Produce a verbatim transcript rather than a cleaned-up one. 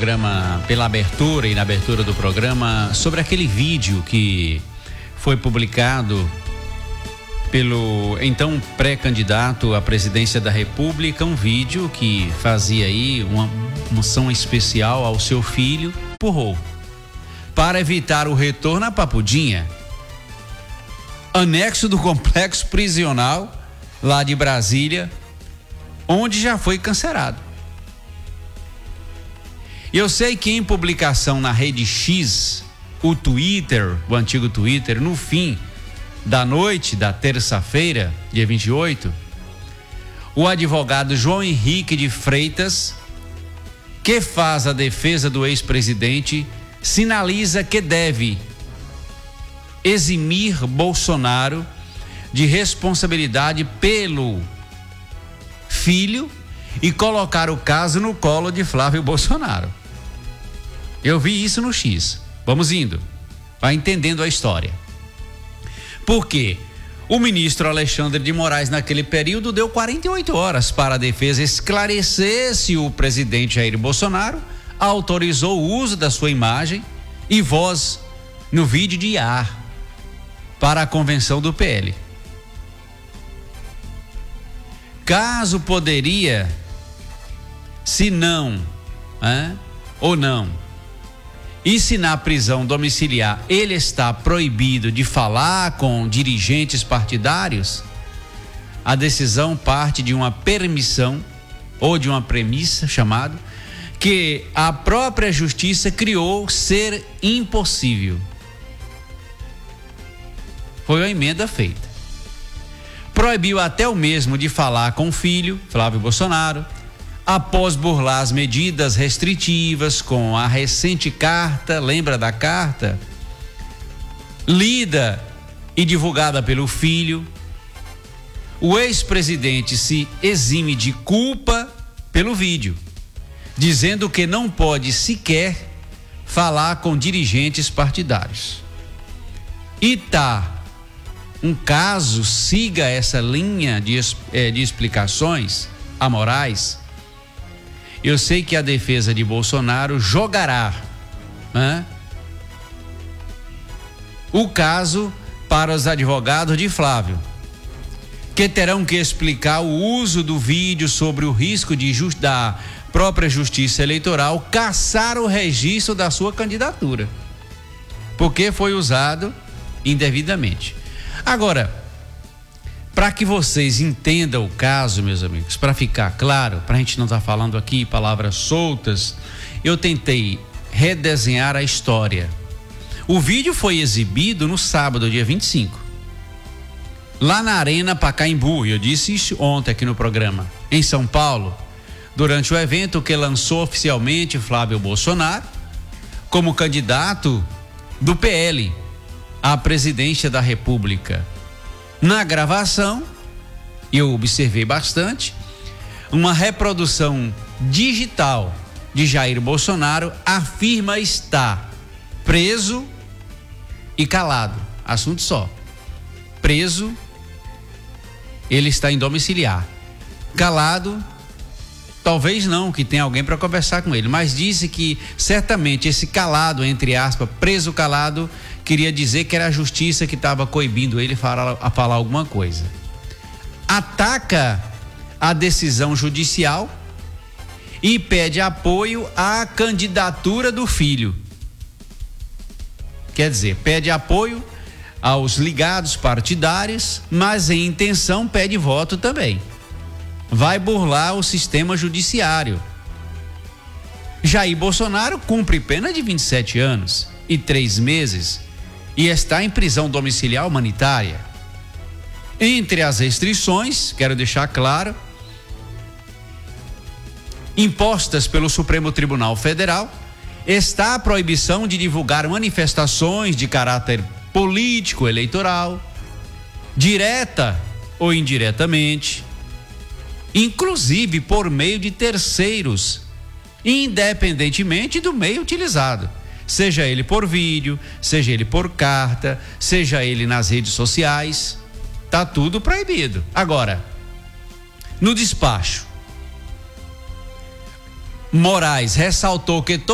programa, pela abertura e na abertura do programa, sobre aquele vídeo que foi publicado pelo então pré-candidato à presidência da República, um vídeo que fazia aí uma moção especial ao seu filho, empurrou, para evitar o retorno à Papudinha, anexo do complexo prisional lá de Brasília, onde já foi cancelado. Eu sei que em publicação na rede X, o Twitter, o antigo Twitter, no fim da noite da terça-feira, dia vinte e oito, o advogado João Henrique de Freitas, que faz a defesa do ex-presidente, sinaliza que deve eximir Bolsonaro de responsabilidade pelo filho e colocar o caso no colo de Flávio Bolsonaro. Eu vi isso no X. Vamos indo, vai entendendo a história. Porque o ministro Alexandre de Moraes, naquele período, deu quarenta e oito horas para a defesa esclarecer se o presidente Jair Bolsonaro autorizou o uso da sua imagem e voz no vídeo de I A para a convenção do P L. Caso poderia, se não, hein, ou não, e se na prisão domiciliar ele está proibido de falar com dirigentes partidários, a decisão parte de uma permissão ou de uma premissa chamada que a própria justiça criou ser impossível. Foi uma emenda feita. Proibiu até o mesmo de falar com o filho, Flávio Bolsonaro, após burlar as medidas restritivas com a recente carta, lembra da carta? Lida e divulgada pelo filho. O ex-presidente se exime de culpa pelo vídeo, dizendo que não pode sequer falar com dirigentes partidários. E tá um caso, siga essa linha de, de explicações amorais. Eu sei que a defesa de Bolsonaro jogará, né, o caso para os advogados de Flávio, que terão que explicar o uso do vídeo sobre o risco de just, da própria Justiça Eleitoral cassar o registro da sua candidatura, porque foi usado indevidamente. Agora, para que vocês entendam o caso, meus amigos, para ficar claro, para a gente não estar tá falando aqui palavras soltas, eu tentei redesenhar a história. O vídeo foi exibido no sábado, dia vinte e cinco, lá na Arena Pacaembu, eu disse isso ontem aqui no programa, em São Paulo, durante o evento que lançou oficialmente Flávio Bolsonaro como candidato do P L à presidência da República. Na gravação, eu observei bastante, uma reprodução digital de Jair Bolsonaro afirma estar preso e calado. Assunto só. Preso, ele está em domiciliar. Calado, talvez não, que tenha alguém para conversar com ele, mas disse que certamente esse calado, entre aspas, preso calado, queria dizer que era a justiça que estava coibindo ele a falar alguma coisa. Ataca a decisão judicial e pede apoio à candidatura do filho. Quer dizer, pede apoio aos ligados partidários, mas em intenção pede voto também. Vai burlar o sistema judiciário. Jair Bolsonaro cumpre pena de vinte e sete anos e três meses e está em prisão domiciliar humanitária. Entre as restrições, quero deixar claro, impostas pelo Supremo Tribunal Federal, está a proibição de divulgar manifestações de caráter político eleitoral, direta ou indiretamente, inclusive por meio de terceiros, independentemente do meio utilizado, seja ele por vídeo, seja ele por carta, seja ele nas redes sociais, tá tudo proibido. Agora, no despacho, Moraes ressaltou que